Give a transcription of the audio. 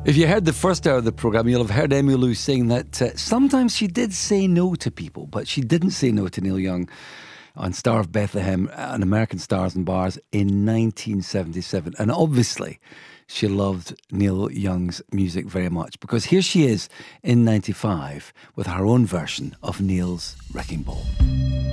If you heard the first hour of the programme, you'll have heard Emmylou saying that sometimes she did say no to people, but she didn't say no to Neil Young on Star of Bethlehem and American Stars and Bars in 1977. And obviously, she loved Neil Young's music very much, because here she is in 95 with her own version of Neil's Wrecking Ball.